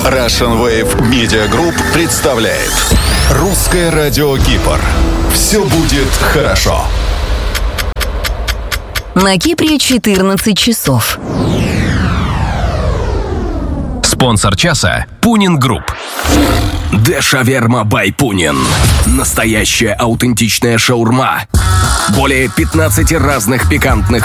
Russian Wave Media Group представляет Русское радио Кипр. Все будет хорошо. На Кипре 14 часов. Спонсор часа – Пунин Групп. Де-шаверма бай Пунин. Настоящая аутентичная шаурма. Более 15 разных пикантных